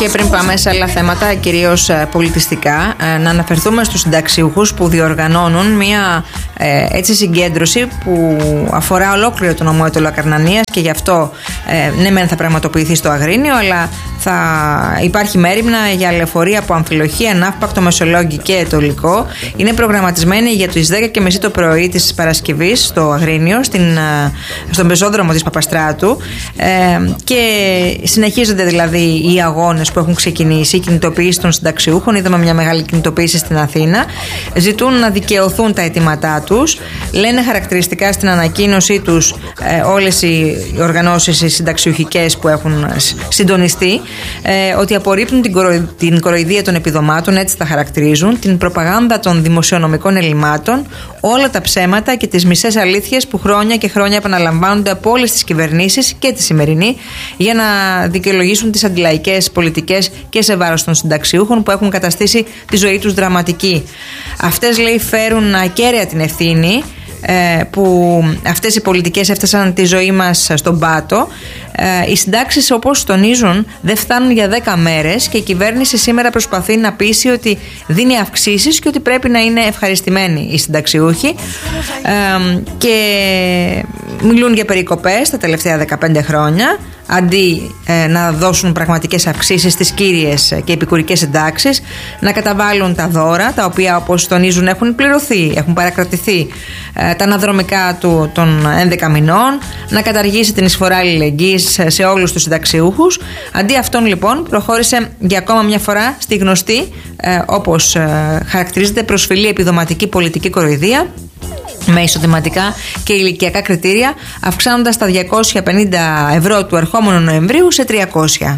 Και πριν πάμε σε άλλα θέματα, κυρίως πολιτιστικά, να αναφερθούμε στους συνταξιούχους που διοργανώνουν μια συγκέντρωση που αφορά ολόκληρο το νομό Αιτωλοακαρνανίας και γι' αυτό ναι μεν θα πραγματοποιηθεί στο Αγρίνιο, αλλά θα υπάρχει μέριμνα για λεωφορεία από Αμφιλοχία, Ναύπακτο, Μεσολόγγι και Αιτωλικό. Είναι προγραμματισμένη για τις 10:30 το πρωί της Παρασκευής στο Αγρίνιο, στον πεζόδρομο της Παπαστράτου, και συνεχίζονται δηλαδή οι αγώνες που έχουν ξεκινήσει, η κινητοποίηση των συνταξιούχων. Είδαμε μια μεγάλη κινητοποίηση στην Αθήνα. Ζητούν να δικαιωθούν τα αιτήματά τους. Λένε χαρακτηριστικά στην ανακοίνωσή τους όλες οι οργανώσεις οι συνταξιουχικές που έχουν συντονιστεί ότι απορρίπτουν την κοροϊδία των επιδομάτων, έτσι τα χαρακτηρίζουν, την προπαγάνδα των δημοσιονομικών ελλημάτων, όλα τα ψέματα και τις μισές αλήθειες που χρόνια και χρόνια επαναλαμβάνονται από όλες τις κυβερνήσεις και τη σημερινή για να δικαιολογήσουν τις αντιλαϊκές πολιτικές και σε βάρος των συνταξιούχων που έχουν καταστήσει τη ζωή τους δραματική. Αυτές, λέει, φέρουν ακέραια την ευθύνη που αυτές οι πολιτικές έφτασαν τη ζωή μας στον πάτο. Οι συντάξεις, όπως τονίζουν, δεν φτάνουν για 10 μέρες και η κυβέρνηση σήμερα προσπαθεί να πείσει ότι δίνει αυξήσεις και ότι πρέπει να είναι ευχαριστημένοι οι συνταξιούχοι, και μιλούν για περικοπές τα τελευταία 15 χρόνια αντί να δώσουν πραγματικές αυξήσεις στις κύριες και επικουρικές συντάξεις, να καταβάλουν τα δώρα, τα οποία, όπως τονίζουν, έχουν πληρωθεί, έχουν παρακρατηθεί, τα αναδρομικά των 11 μηνών, να καταργήσει την εισφορά αλληλεγγύης σε όλους τους συνταξιούχους. Αντί αυτών, λοιπόν, προχώρησε για ακόμα μια φορά στη γνωστή, όπως χαρακτηρίζεται, προσφυλή επιδοματική πολιτική κοροϊδία, με εισοδηματικά και ηλικιακά κριτήρια, αυξάνοντας τα 250 ευρώ του ερχόμενου Νοεμβρίου σε 300.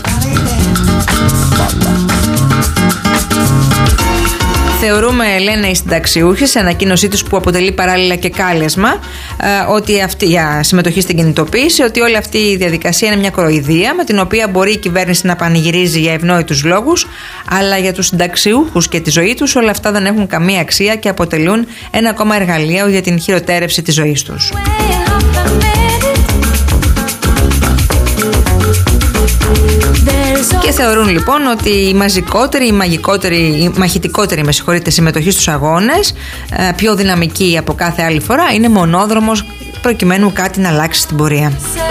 Θεωρούμε, λένε οι συνταξιούχοι σε ανακοίνωσή τους, που αποτελεί παράλληλα και κάλεσμα για συμμετοχή στην κινητοποίηση, ότι όλη αυτή η διαδικασία είναι μια κοροϊδία με την οποία μπορεί η κυβέρνηση να πανηγυρίζει για ευνόητους λόγους, αλλά για τους συνταξιούχους και τη ζωή τους όλα αυτά δεν έχουν καμία αξία και αποτελούν ένα ακόμα εργαλείο για την χειροτέρευση της ζωής τους. Και θεωρούν, λοιπόν, ότι η μαχητικότερη συμμετοχή στους αγώνες, πιο δυναμική από κάθε άλλη φορά, είναι μονόδρομος προκειμένου κάτι να αλλάξει στην πορεία.